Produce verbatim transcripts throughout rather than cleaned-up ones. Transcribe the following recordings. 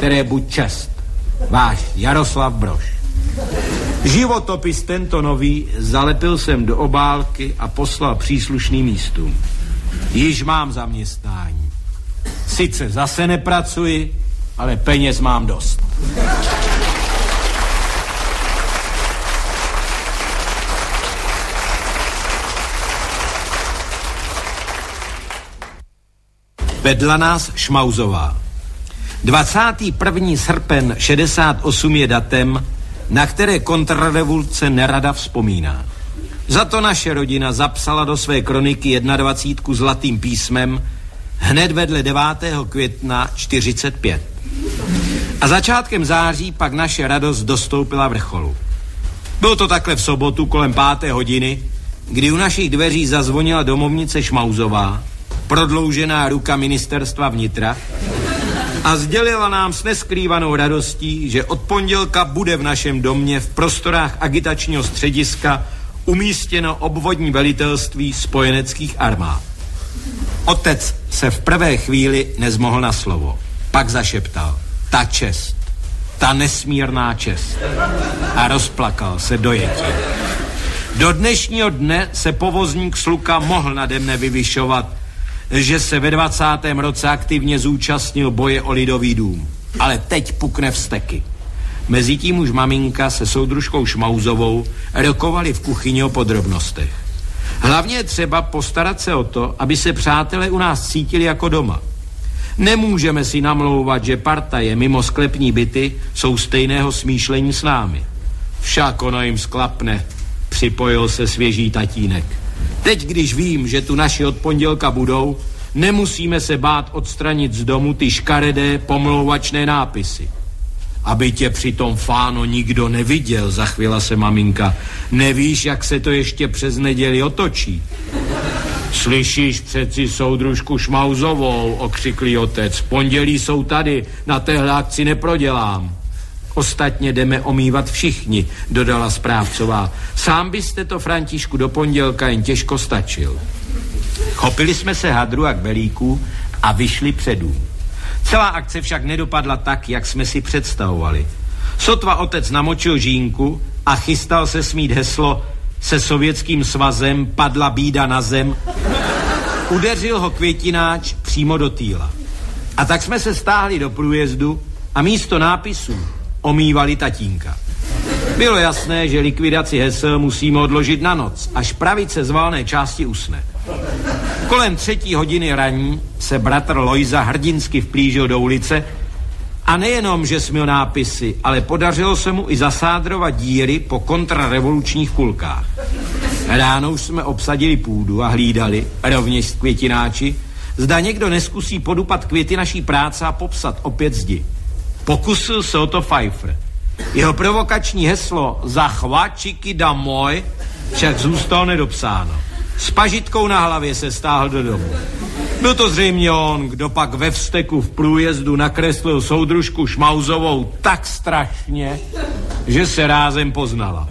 které buď čest. Váš Jaroslav Brož. Životopis tento nový zalepil jsem do obálky a poslal příslušným místům. Již mám zaměstnání. Sice zase nepracuji, ale peněz mám dost. Vedla nás Šmauzová. dvacátého prvního srpen šedesát osm je datem, na které kontrarevoluce nerada vzpomíná. Za to naše rodina zapsala do své kroniky dvacítku zlatým písmem hned vedle devátého května čtyřicet pět. A začátkem září pak naše radost dostoupila vrcholu. Bylo to takhle v sobotu kolem páté hodiny, kdy u našich dveří zazvonila domovnice Šmauzová, prodloužená ruka ministerstva vnitra, a sdělila nám s neskrývanou radostí, že od pondělka bude v našem domě v prostorách agitačního střediska umístěno obvodní velitelství spojeneckých armád. Otec se v prvé chvíli nezmohl na slovo. Pak zašeptal: ta čest, ta nesmírná čest. A rozplakal se dojetí. Do dnešního dne se povozník Sluka mohl nade mne vyvyšovat, že se ve dvacátém roce aktivně zúčastnil boje o Lidový dům. Ale teď pukne vzteky. Mezitím už maminka se soudružkou Šmauzovou rokovali v kuchyni o podrobnostech. Hlavně je třeba postarat se o to, aby se přátelé u nás cítili jako doma. Nemůžeme si namlouvat, že partaje mimo sklepní byty jsou stejného smýšlení s námi. Však ono jim sklapne, připojil se svěží tatínek. Teď, když vím, že tu naši od pondělka budou, nemusíme se bát odstranit z domu ty škaredé pomlouvačné nápisy. Aby tě přitom, Fáno, nikdo neviděl, zachvěla se maminka. Nevíš, jak se to ještě přes neděli otočí? Slyšíš přeci soudružku Šmauzovou, okřiklý otec. V pondělí jsou tady, na téhle akci neprodělám. Ostatně jdeme omývat všichni, dodala správcová. Sám byste to, Františku, do pondělka jen těžko stačil. Chopili jsme se hadru a kbelíků a vyšli před dům. Celá akce však nedopadla tak, jak jsme si představovali. Sotva otec namočil žínku a chystal se smít heslo "Se Sovětským svazem padla bída na zem", udeřil ho květináč přímo do týla. A tak jsme se stáhli do průjezdu a místo nápisů omývali tatínka. Bylo jasné, že likvidaci hesel musíme odložit na noc, až pravice z valné části usne. Kolem třetí hodiny raní se bratr Lojza hrdinsky vplížil do ulice a nejenom, že směl nápisy, ale podařilo se mu i zasádrovat díry po kontrarevolučních kulkách. Ráno už jsme obsadili půdu a hlídali, rovněž s květináči, zda někdo neskusí podupat květy naší práce a popsat opět zdi. Pokusil se o to Pfeiffer. Jeho provokační heslo "Zachvačiky damoj" však zůstalo nedopsáno. S pažitkou na hlavě se stáhl do domu. Byl to zřejmě on, kdo pak ve vzteku v průjezdu nakreslil soudružku Šmauzovou tak strašně, že se rázem poznala.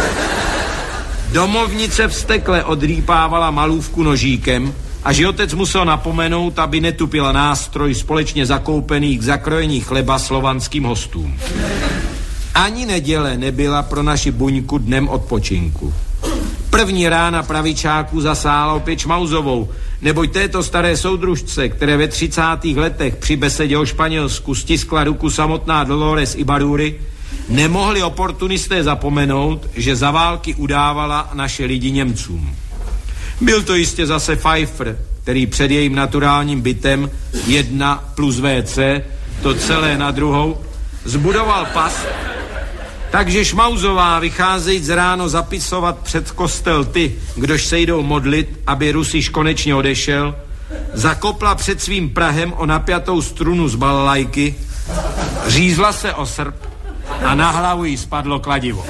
Domovnice vztekle odrýpávala malůvku nožíkem, a že otec musel napomenout, aby netupila nástroj společně zakoupený k zakrojení chleba slovanským hostům. Ani neděle nebyla pro naši buňku dnem odpočinku. První rána pravičáků zasála opět Šmauzovou, neboť této staré soudružce, které ve třicátých letech při besedě o Španělsku stiskla ruku samotná Dolores Ibárruri, nemohli oportunisté zapomenout, že za války udávala naše lidi Němcům. Byl to jistě zase Pfeiffer, který před jejím naturálním bytem jedna plus vé cé, to celé na druhou, zbudoval pas, takže Šmauzová, vycházejíc z ráno zapisovat před kostel ty, kdož se jdou modlit, aby Rusiš konečně odešel, zakopla před svým prahem o napjatou strunu z balalajky, řízla se o srp a na hlavu jí spadlo kladivo.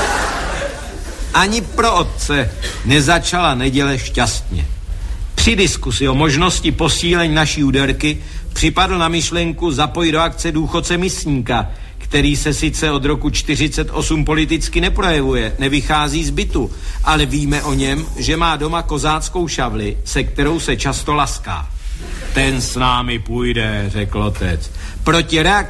Ani pro otce nezačala neděle šťastně. Při diskusi o možnosti posílení naší úderky připadl na myšlenku zapojit do akce důchodce Misníka, který se sice od roku čtyřicet osm politicky neprojevuje, nevychází z bytu, ale víme o něm, že má doma kozáckou šavli, se kterou se často laská. Ten s námi půjde, řekl otec. Proti reakci